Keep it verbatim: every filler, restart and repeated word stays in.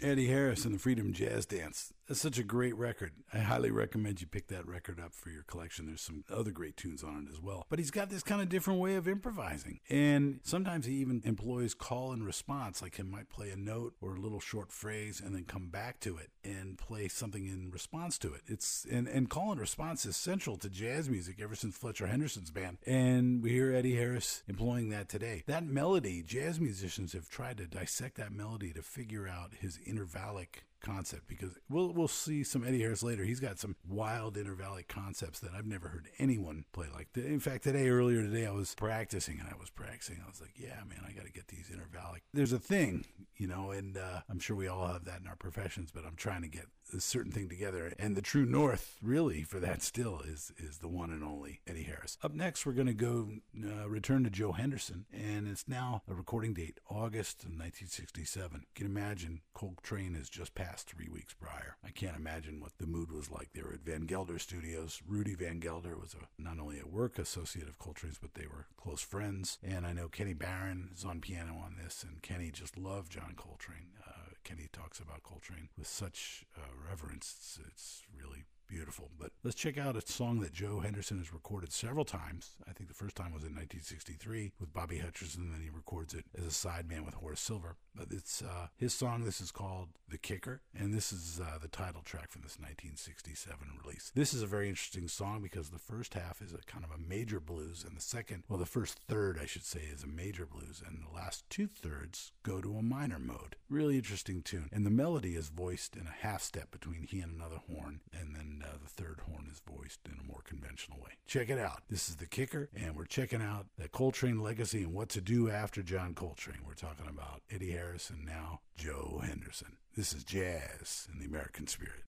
Eddie Harris and the Freedom Jazz Dance. That's such a great record. I highly recommend you pick that record up for your collection. There's some other great tunes on it as well. But he's got this kind of different way of improvising. And sometimes he even employs call and response, like he might play a note or a little short phrase and then come back to it and play something in response to it. It's and, and call and response is central to jazz music ever since Fletcher Henderson's band. And we hear Eddie Harris employing that today. That melody, jazz musicians have tried to dissect that melody to figure out his intervallic concept, because we'll we'll see some Eddie Harris later. He's got some wild intervallic concepts that I've never heard anyone play like. In fact, today, earlier today, I was practicing and I was practicing. I was like, yeah, man, I got to get these intervallic. There's a thing, you know, and uh, I'm sure we all have that in our professions, but I'm trying to get a certain thing together. And the true north, really, for that still is is the one and only Eddie Harris. Up next, we're going to go uh, return to Joe Henderson, and it's now a recording date, August of nineteen sixty-seven. You can imagine Coltrane has just passed three weeks prior. I can't imagine what the mood was like. They were at Van Gelder Studios. Rudy Van Gelder was a, not only a work associate of Coltrane's, but they were close friends. And I know Kenny Barron is on piano on this, and Kenny just loved John Coltrane. Uh, Kenny talks about Coltrane with such uh, reverence. It's, it's really beautiful. But let's check out a song that Joe Henderson has recorded several times. I think the first time was in nineteen sixty-three with Bobby Hutcherson, and then he records it as a sideman with Horace Silver. But it's uh, his song. This is called The Kicker, and this is uh, the title track from this nineteen sixty-seven release. This is a very interesting song because the first half is a kind of a major blues, and the second, well, the first third, I should say, is a major blues, and the last two thirds go to a minor mode. Really interesting tune. And the melody is voiced in a half step between he and another horn, and then uh, the third horn is voiced in a more conventional way. Check it out. This is The Kicker, and we're checking out the Coltrane legacy and what to do after John Coltrane. We're talking about Eddie Harris and now Joe Henderson. This is Jazz in the American Spirit.